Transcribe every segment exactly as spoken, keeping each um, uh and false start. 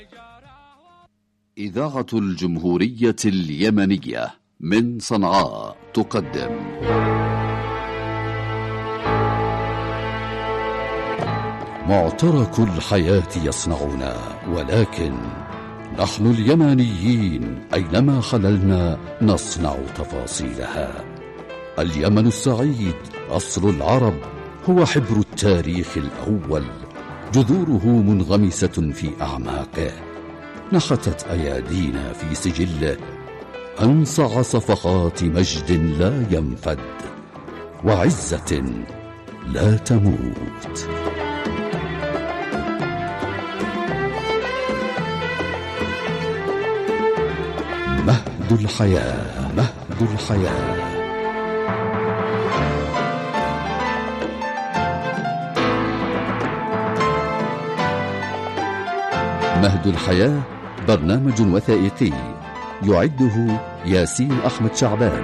إذاعة الجمهورية اليمنية من صنعاء تقدم معترك الحياة يصنعنا، ولكن نحن اليمنيين أينما خللنا نصنع تفاصيلها. اليمن السعيد أصل العرب، هو حبر التاريخ الأول، جذوره منغمسة في أعماقه، نحتت أيادينا في سجله أنصع صفحات مجد لا ينفد وعزة لا تموت. مهد الحياة، مهد الحياة. مهد الحياة برنامج وثائقي يعده ياسين أحمد شعبان.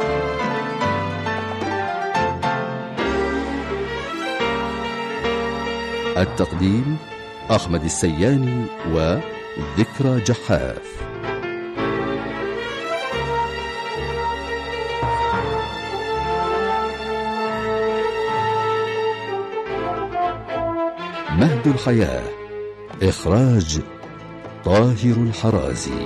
التقديم أحمد السياني وذكرى جحاف. مهد الحياة، إخراج طاهر الحرازي.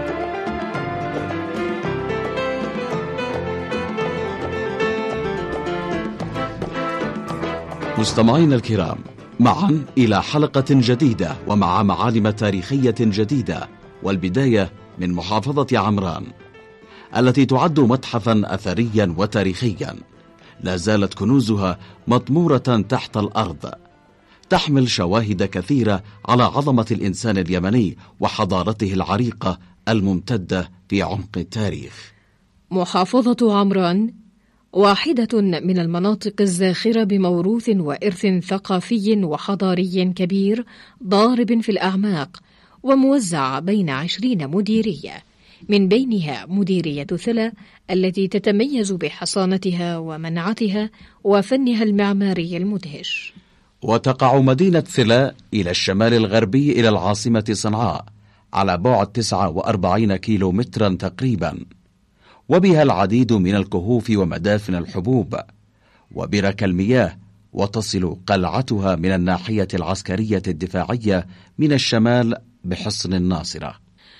مستمعينا الكرام، معا إلى حلقة جديدة ومع معالم تاريخية جديدة، والبداية من محافظة عمران التي تعد متحفا أثريا وتاريخيا. لا زالت كنوزها مطمورة تحت الأرض، تحمل شواهد كثيرة على عظمة الإنسان اليمني وحضارته العريقة الممتدة في عمق التاريخ. محافظة عمران واحدة من المناطق الزاخرة بموروث وإرث ثقافي وحضاري كبير ضارب في الأعماق، وموزع بين عشرين مديرية، من بينها مديرية ثلا التي تتميز بحصانتها ومنعتها وفنها المعماري المدهش. وتقع مدينة ثلا إلى الشمال الغربي إلى العاصمة صنعاء على بعد تسعة وأربعين كيلو مترا تقريبا، وبها العديد من الكهوف ومدافن الحبوب وبرك المياه، وتصل قلعتها من الناحية العسكرية الدفاعية من الشمال بحصن الناصرة.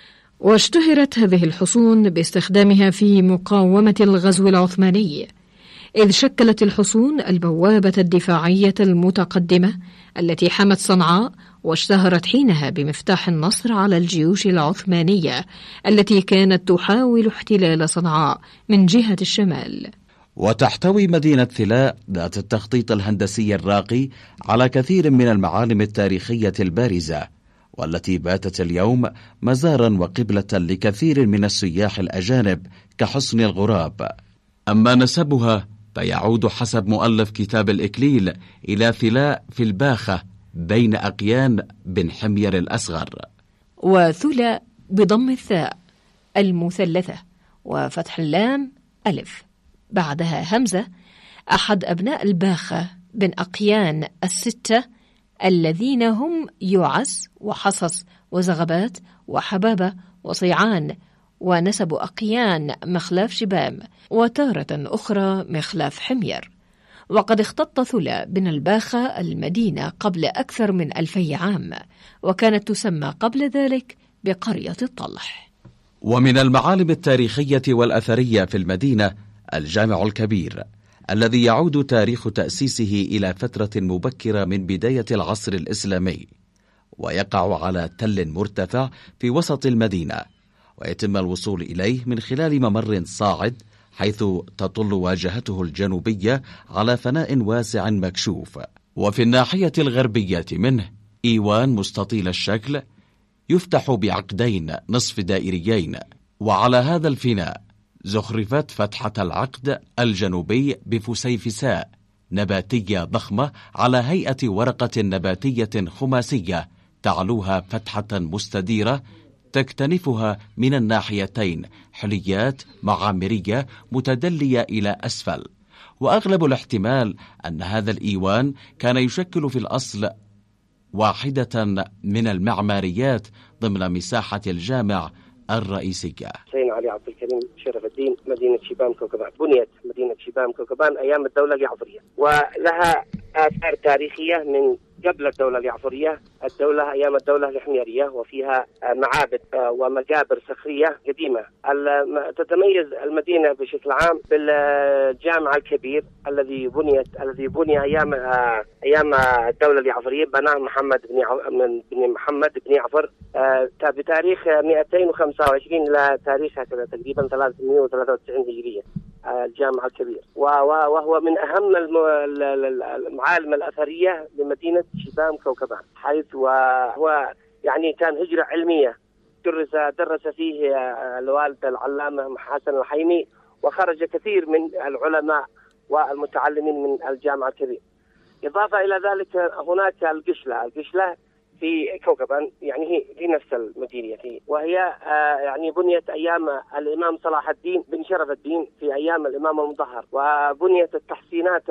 واشتهرت هذه الحصون باستخدامها في مقاومة الغزو العثماني، إذ شكلت الحصون البوابة الدفاعية المتقدمة التي حمت صنعاء، واشتهرت حينها بمفتاح النصر على الجيوش العثمانية التي كانت تحاول احتلال صنعاء من جهة الشمال. وتحتوي مدينة ثلا ذات التخطيط الهندسي الراقي على كثير من المعالم التاريخية البارزة، والتي باتت اليوم مزارا وقبلة لكثير من السياح الأجانب كحصن الغراب. أما نسبها فيعود حسب مؤلف كتاب الإكليل إلى ثلا في الباخة بين أقيان بن حمير الأصغر. وثلا بضم الثاء المثلثة وفتح اللام ألف بعدها همزة، أحد أبناء الباخة بن أقيان الستة الذين هم يعس وحصص وزغبات وحبابة وصيعان، ونسب أقيان مخلاف شبام، وتارة أخرى مخلاف حمير. وقد اختط ثلا بن الباخة المدينة قبل أكثر من ألفي عام، وكانت تسمى قبل ذلك بقرية الطلح. ومن المعالم التاريخية والأثرية في المدينة الجامع الكبير، الذي يعود تاريخ تأسيسه إلى فترة مبكرة من بداية العصر الإسلامي، ويقع على تل مرتفع في وسط المدينة، ويتم الوصول إليه من خلال ممر صاعد، حيث تطل واجهته الجنوبية على فناء واسع مكشوف. وفي الناحية الغربية منه إيوان مستطيل الشكل يفتح بعقدين نصف دائريين، وعلى هذا الفناء زخرفت فتحة العقد الجنوبي بفسيفساء نباتية ضخمة على هيئة ورقة نباتية خماسية تعلوها فتحة مستديرة تكتنفها من الناحيتين حليات معامرية متدلية إلى أسفل. وأغلب الاحتمال أن هذا الإيوان كان يشكل في الأصل واحدة من المعماريات ضمن مساحة الجامع الرئيسية. حسين علي عبد الكريم شرف الدين، مدينة شبام كوكبان. بنيت مدينة شبام كوكبان أيام الدولة اليعفورية، ولها آثار تاريخية من قبل الدولة اليعفورية، الدولة أيام الدولة الحميرية، وفيها معابد ومقابر صخرية قديمة. تتميز المدينة بشكل عام بالجامع الكبير الذي بنيت الذي بني أيام أيام الدولة اليعفورية، بناه محمد بن بن محمد بن يعفر بتاريخ مئتين وخمسة وعشرين إلى تاريخ تقريبا ثلاثمئة وثلاثة وتسعين هجرية. الجامع الكبير وهو من أهم المعالم الأثرية لمدينة شبام كوكبان، حيث وهو يعني كان هجرة علمية درس درس فيه الوالد العلامة حسن الحيمي، وخرج كثير من العلماء والمتعلمين من الجامع الكبير. إضافة إلى ذلك هناك القشلة القشلة في كوكبان، يعني هي في نفس المدينة، وهي يعني بنيت أيام الإمام صلاح الدين بن شرف الدين في أيام الإمام المطهر، وبنيت التحسينات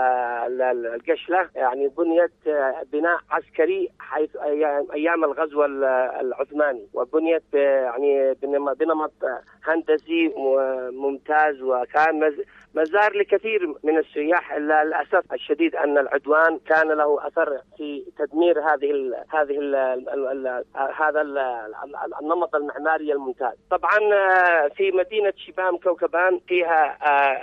القشلة يعني بنيت بناء عسكري حيث أيام الغزو العثماني، وبنيت يعني بنمط هندسي ممتاز، وكان مزار لكثير من السياح. إلا للأسف الشديد أن العدوان كان له أثر في تدمير هذه ال هذه ال ال ال هذا ال النمط المعماري الممتاز. طبعا في مدينة شبام كوكبان فيها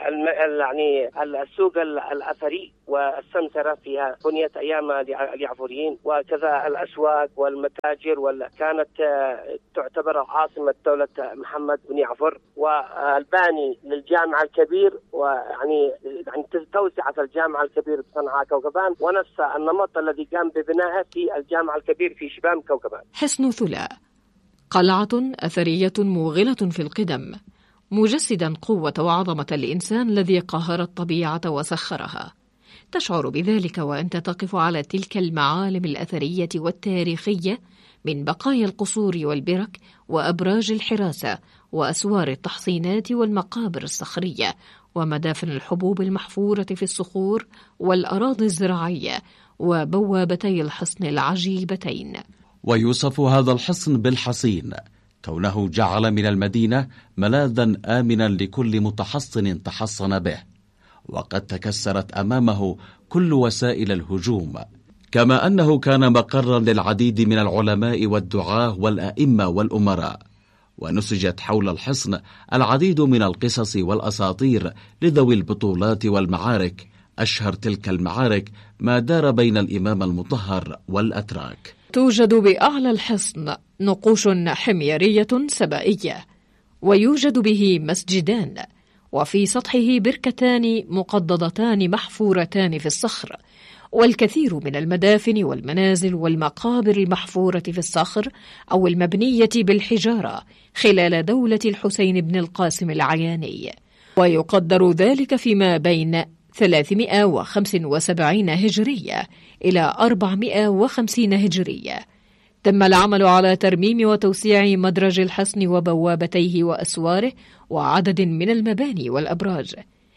يعني السوق الأثري والسمسرة، فيها بنيت أيام اليعفوريين، وكذا الأسواق والمتاجر، وكانت تعتبر عاصمة دولة محمد بن يعفر، والباني للجامع الكبير، ويعني يعني توسعة الجامع الكبير بصنعاء كوكبان، ونفس النمط الذي قام ببنائه في الجامع الكبير في شبام كوكبان. حصن ثلاء قلعة أثرية موغلة في القدم، مجسدا قوة وعظمة الإنسان الذي قهر الطبيعة وسخرها. تشعر بذلك وأنت تقف على تلك المعالم الأثرية والتاريخية من بقايا القصور والبرك وأبراج الحراسة وأسوار التحصينات والمقابر الصخرية ومدافن الحبوب المحفورة في الصخور والأراضي الزراعية وبوابتي الحصن العجيبتين. ويوصف هذا الحصن بالحصين كونه جعل من المدينة ملاذا آمنا لكل متحصن تحصن به، وقد تكسرت أمامه كل وسائل الهجوم، كما أنه كان مقرا للعديد من العلماء والدعاة والأئمة والأمراء. ونسجت حول الحصن العديد من القصص والأساطير لذوي البطولات والمعارك، أشهر تلك المعارك ما دار بين الإمام المطهر والأتراك. توجد بأعلى الحصن نقوش حميرية سبائية، ويوجد به مسجدان، وفي سطحه بركتان مقضضتان محفورتان في الصخر، والكثير من المدافن والمنازل والمقابر المحفورة في الصخر أو المبنية بالحجارة خلال دولة الحسين بن القاسم العياني، ويقدر ذلك فيما بين ثلاثمئة وخمسة وسبعين هجرية إلى أربعمئة وخمسين هجرية. تم العمل على ترميم وتوسيع مدرج الحصن وبوابتيه وأسواره وعدد من المباني والأبراج.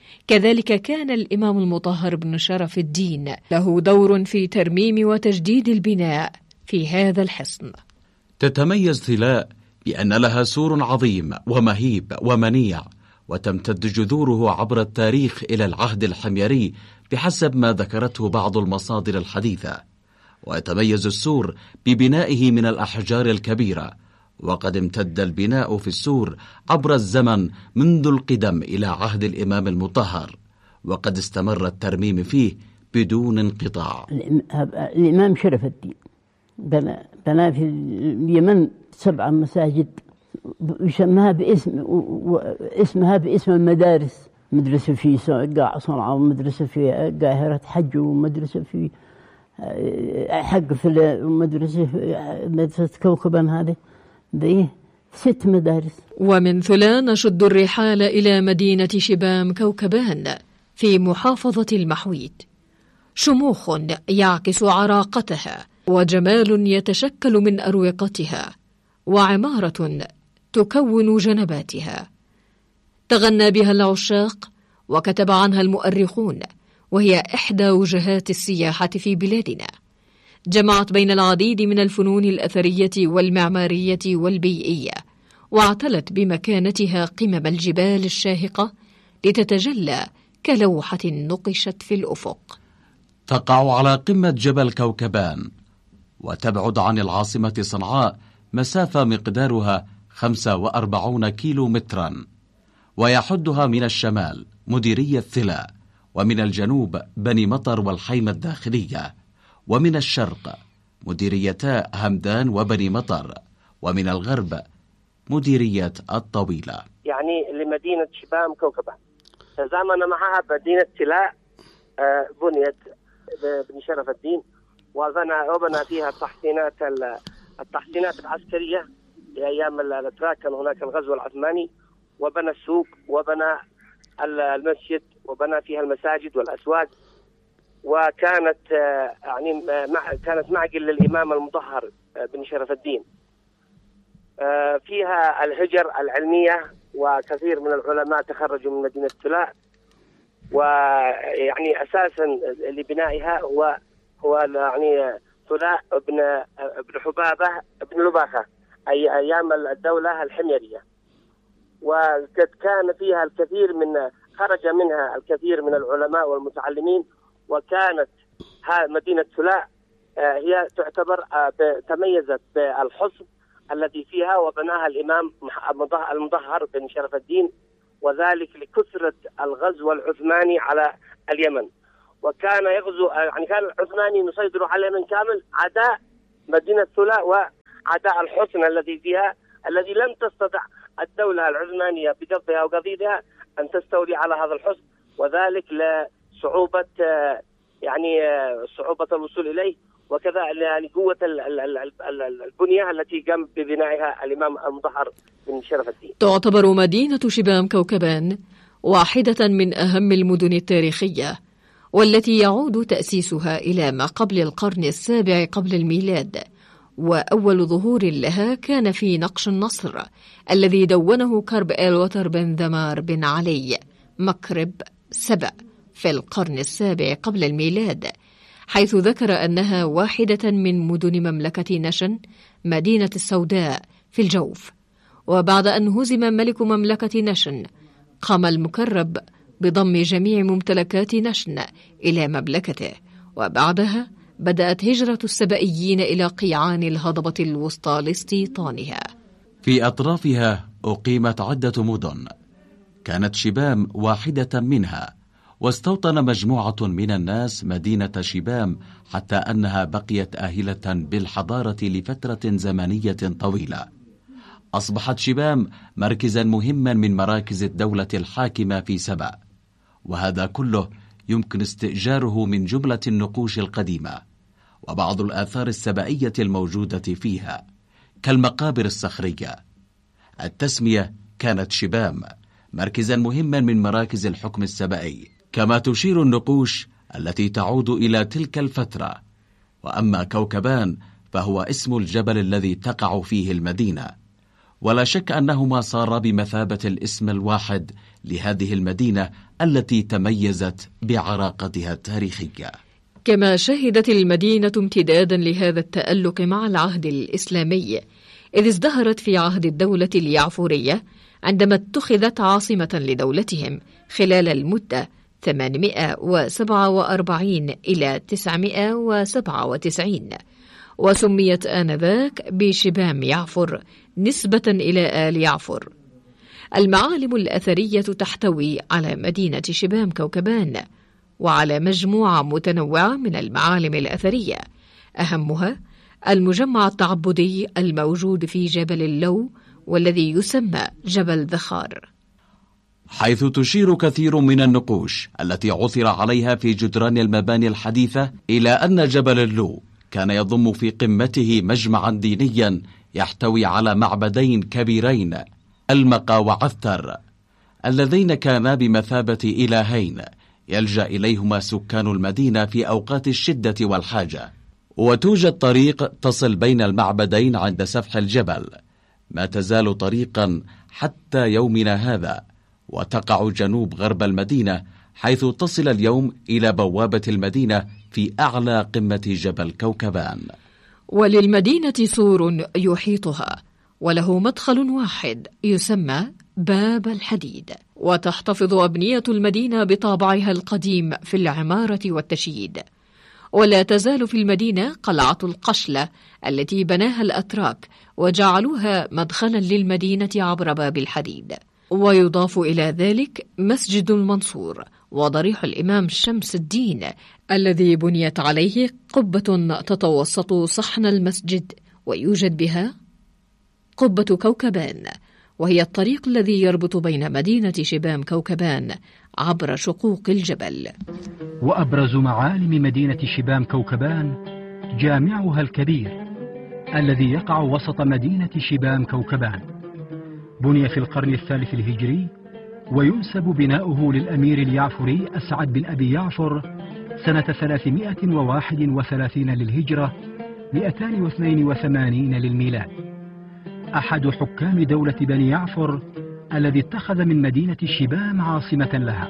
كذلك كان الإمام المطهر بن شرف الدين له دور في ترميم وتجديد البناء في هذا الحصن. تتميز ثلاء بأن لها سور عظيم ومهيب ومنيع، وتمتد جذوره عبر التاريخ إلى العهد الحميري بحسب ما ذكرته بعض المصادر الحديثة. ويتميز السور ببنائه من الأحجار الكبيرة، وقد امتد البناء في السور عبر الزمن منذ القدم إلى عهد الإمام المطهر، وقد استمر الترميم فيه بدون انقطاع. الإمام شرف الدين بنى بنى في اليمن سبع مساجد يسمها باسم واسمها باسم المدارس، مدرسة في قاع صنعاء، ومدرسة في قاهرة حج، ومدرسة في حق في مدرسة مدرسة كوكبان. هذه ده ست مدارس. ومن ثلاء نشد الرحال إلى مدينة شبام كوكبان في محافظة المحويد، شموخ يعكس عراقتها، وجمال يتشكل من أروقتها، وعمارة تكون جنباتها. تغنى بها العشاق وكتب عنها المؤرخون، وهي إحدى وجهات السياحة في بلادنا. جمعت بين العديد من الفنون الأثرية والمعمارية والبيئية، واعتلت بمكانتها قمم الجبال الشاهقة لتتجلى كلوحة نقشت في الأفق. تقع على قمة جبل كوكبان، وتبعد عن العاصمة صنعاء مسافة مقدارها خمسة وأربعين كيلو مترا، ويحدها من الشمال مديرية ثلا، ومن الجنوب بني مطر والحيمة الداخلية، ومن الشرق مديريتا همدان وبني مطر، ومن الغرب مديرية الطويلة. يعني لمدينة شبام كوكبان تزامن معها مدينة ثلا بنيت بن شرف الدين، وبنى وبنى فيها التحسينات التحسينات العسكرية لأيام الأتراك، كان هناك الغزو العثماني، وبنى السوق وبنى المسجد وبنى فيها المساجد والأسواق، وكانت يعني كانت معقل للإمام المطهر بن شرف الدين. فيها الهجر العلمية، وكثير من العلماء تخرجوا من مدينة ثلا، ويعني أساسا لبنائها هو هو يعني ثلا ابن ابن حبابة ابن لباخة أي أيام الدولة الحميرية، وقد كان فيها الكثير من خرج منها الكثير من العلماء والمتعلمين، وكانت مدينة ثلا هي تعتبر تميزت بالحصن الذي فيها، وبناها الإمام المطهر بن شرف الدين، وذلك لكثرة الغزو العثماني على اليمن. وكان يغزو يعني كان العثماني يسيطر على اليمن كامل عداء مدينة ثلا وعداء الحصن الذي فيها، الذي لم تستطع الدولة العثمانية بقبضها وقضيدها أن تستولي على هذا الحصن، وذلك لصعوبة يعني صعوبة الوصول إليه، وكذا يعني قوة البنية التي قام ببنائها الإمام المطهر بن شرف الدين. تعتبر مدينة شبام كوكبان واحدة من أهم المدن التاريخية، والتي يعود تأسيسها إلى ما قبل القرن السابع قبل الميلاد، وأول ظهور لها كان في نقش النصر الذي دونه كرب الوتر بن ذمار بن علي مكرب سبأ في القرن السابع قبل الميلاد، حيث ذكر أنها واحدة من مدن مملكة نشن مدينة السوداء في الجوف. وبعد أن هزم ملك مملكة نشن، قام المكرب بضم جميع ممتلكات نشن إلى مملكته، وبعدها بدأت هجرة السبئيين إلى قيعان الهضبة الوسطى لاستيطانها. في أطرافها أقيمت عدة مدن، كانت شبام واحدة منها، واستوطن مجموعة من الناس مدينة شبام حتى أنها بقيت آهلة بالحضارة لفترة زمنية طويلة. أصبحت شبام مركزا مهما من مراكز الدولة الحاكمة في سبأ، وهذا كله يمكن استئجاره من جملة النقوش القديمة وبعض الآثار السبئية الموجودة فيها كالمقابر الصخرية. التسمية كانت شبام مركزا مهما من مراكز الحكم السبئي، كما تشير النقوش التي تعود إلى تلك الفترة. وأما كوكبان فهو اسم الجبل الذي تقع فيه المدينة، ولا شك أنهما صار بمثابة الاسم الواحد لهذه المدينة التي تميزت بعراقتها التاريخية. كما شهدت المدينة امتدادا لهذا التألق مع العهد الإسلامي، إذ ازدهرت في عهد الدولة اليعفورية عندما اتخذت عاصمة لدولتهم خلال المدة ثمانمائة وسبعة وأربعين إلى تسعمائة وسبعة وتسعين، وسميت آنذاك بشبام يعفر نسبة إلى آل يعفر. المعالم الأثرية تحتوي على مدينة شبام كوكبان وعلى مجموعة متنوعة من المعالم الأثرية، أهمها المجمع التعبدي الموجود في جبل اللو والذي يسمى جبل ذخار، حيث تشير كثير من النقوش التي عثر عليها في جدران المباني الحديثة إلى أن جبل اللو كان يضم في قمته مجمعا دينيا يحتوي على معبدين كبيرين، المقا وعثر، اللذين كانا بمثابة إلهين يلجأ إليهما سكان المدينة في أوقات الشدة والحاجة. وتوجد طريق تصل بين المعبدين عند سفح الجبل، ما تزال طريقا حتى يومنا هذا، وتقع جنوب غرب المدينة، حيث تصل اليوم إلى بوابة المدينة في أعلى قمة جبل كوكبان. وللمدينة سور يحيطها، وله مدخل واحد يسمى باب الحديد. وتحتفظ أبنية المدينة بطابعها القديم في العمارة والتشييد. ولا تزال في المدينة قلعة القشلة التي بناها الأتراك وجعلوها مدخلا للمدينة عبر باب الحديد. ويضاف إلى ذلك مسجد المنصور وضريح الإمام شمس الدين الذي بنيت عليه قبة تتوسط صحن المسجد، ويوجد بها قبة كوكبان، وهي الطريق الذي يربط بين مدينة شبام كوكبان عبر شقوق الجبل. وأبرز معالم مدينة شبام كوكبان جامعها الكبير الذي يقع وسط مدينة شبام كوكبان. بني في القرن الثالث الهجري، وينسب بناؤه للأمير اليعفري أسعد بن أبي يعفر سنة ثلاثمائة وواحد وثلاثين للهجرة، مئتين واثنين وثمانين للميلاد. أحد حكام دولة بني يعفر الذي اتخذ من مدينة شبام عاصمة لها.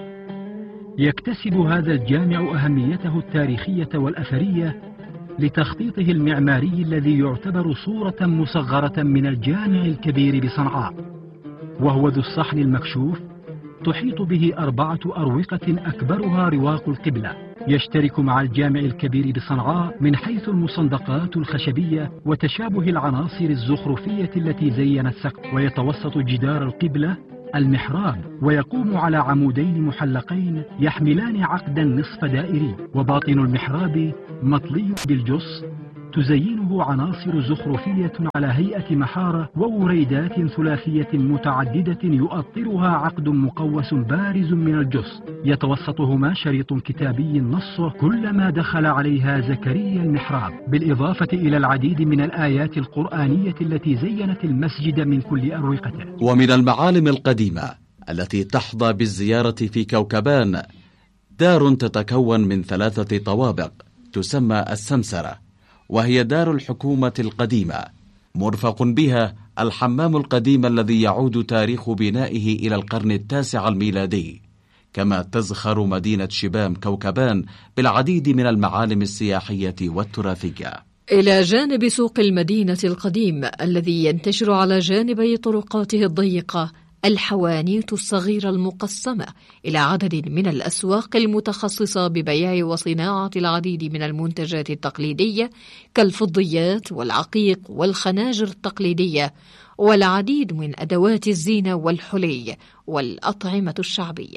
يكتسب هذا الجامع أهميته التاريخية والأثرية لتخطيطه المعماري الذي يعتبر صورة مصغرة من الجامع الكبير بصنعاء، وهو ذو الصحن المكشوف تحيط به أربعة أروقة أكبرها رواق القبلة، يشترك مع الجامع الكبير بصنعاء من حيث المصندقات الخشبية وتشابه العناصر الزخرفية التي زينت السقف. ويتوسط جدار القبلة المحراب، ويقوم على عمودين محلقين يحملان عقدا نصف دائري، وباطن المحراب مطلي بالجص تزينه عناصر زخرفية على هيئة محارة ووريدات ثلاثية متعددة يؤطرها عقد مقوس بارز من الجص، يتوسطهما شريط كتابي نصه كلما دخل عليها زكريا المحراب، بالإضافة إلى العديد من الآيات القرآنية التي زينت المسجد من كل أروقته. ومن المعالم القديمة التي تحظى بالزيارة في كوكبان دار تتكون من ثلاثة طوابق تسمى السمسرة، وهي دار الحكومة القديمة، مرفق بها الحمام القديم الذي يعود تاريخ بنائه إلى القرن التاسع الميلادي. كما تزخر مدينة شبام كوكبان بالعديد من المعالم السياحية والتراثية، إلى جانب سوق المدينة القديم الذي ينتشر على جانبي طرقاته الضيقة الحوانيت الصغيرة المقسمة إلى عدد من الأسواق المتخصصة ببيع وصناعة العديد من المنتجات التقليدية كالفضيات والعقيق والخناجر التقليدية والعديد من أدوات الزينة والحلي والأطعمة الشعبية.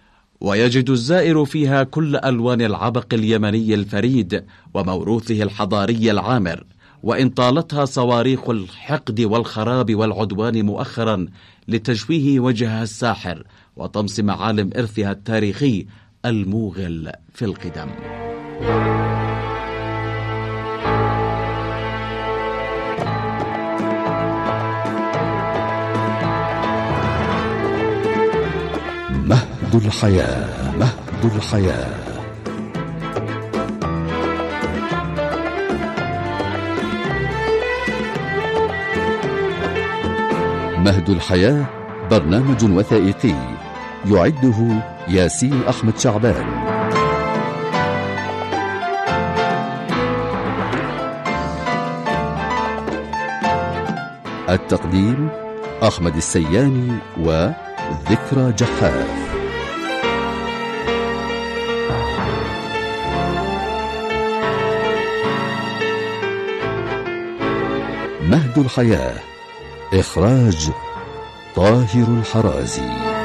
ويجد الزائر فيها كل ألوان العبق اليمني الفريد وموروثه الحضاري العامر، وإن طالتها صواريخ الحقد والخراب والعدوان مؤخرا لتجويه وجهها الساحر وطمس معالم إرثها التاريخي الموغل في القدم. مهد الحياة. مهد الحياة. مهد الحياة برنامج وثائقي يعده ياسين أحمد شعبان. التقديم أحمد السياني وذكرى جحاف. مهد الحياة، إخراج طاهر الحرازي.